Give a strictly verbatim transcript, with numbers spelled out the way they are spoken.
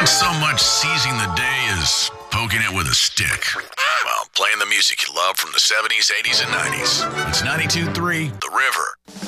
so much seizing the day as poking it with a stick. Well, playing the music you love from the seventies, eighties, and nineties. It's ninety-two point three The River.